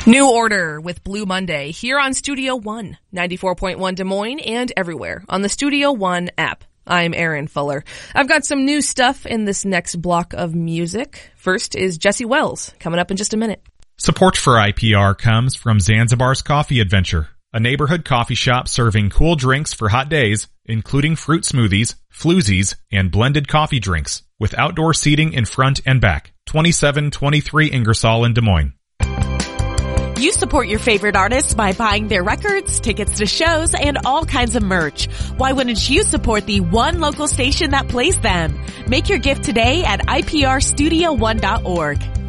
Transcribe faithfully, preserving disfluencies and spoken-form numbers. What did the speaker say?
New Order with Blue Monday here on Studio One, ninety-four point one Des Moines and everywhere on the Studio One app. I'm Erin Fuller. I've got some new stuff in this next block of music. First is Jesse Wells, coming up in just a minute. Support for I P R comes from Zanzibar's Coffee Adventure, a neighborhood coffee shop serving cool drinks for hot days, including fruit smoothies, floozies, and blended coffee drinks, with outdoor seating in front and back. twenty-seven twenty-three Ingersoll in Des Moines. You support your favorite artists by buying their records, tickets to shows, and all kinds of merch. Why wouldn't you support the one local station that plays them? Make your gift today at I P R studio one dot org.